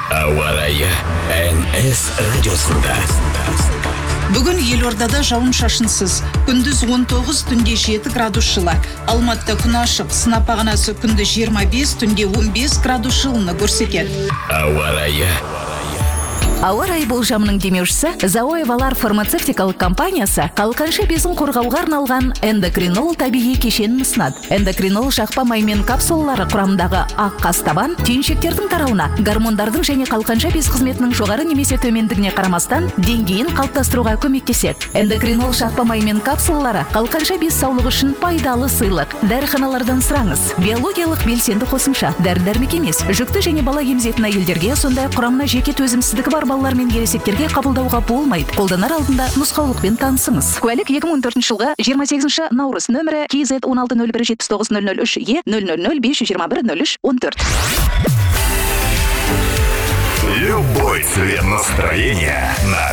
Ауа райы НС радиосында. Бүгін елордада жауын-шашынсыз. Күндіз 19, түнде 7 градус жылы. Алматыда күн ашық, сынап бағанасы күндіз 25, түнде 15 градус жылыны көрсетеді. Ауа райы. Ауа райы болжамының демеушісі Зауэвалар фармацевтикалық компаниясы қалқанша безін қорғауға арналған эндокринол табиғи кешенін ұсынады. Эндокринол жақпа май мен капсулалары құрамындағы ақ қастабан түйіншектердің тарауына, гормондардың және қалқанша без қызметінің жоғары немесе төмендігіне қарамастан деңгейін қалыптастыруға көмектеседі. Эндокринол жақпа май мен капсулалары қалқанша без саулығы үшін пайдалы сыйлық. Дәріханалардан сұраңыз. Биологиялық белсенді қосымша, дәрі-дәрмек емес, жүкті және бала емізетін әйелдерге, сондай құрамына жеке төзімсіздігі бар балалар мен ересектерге қабылдауға болмайды. Қолданар алдында нұсқаулықпен танысыңыз. Куәлік 2014 жылғы 28 наурыз нөмірі KZ 16017903 Е000-521-03-14. Любой цвет настроения на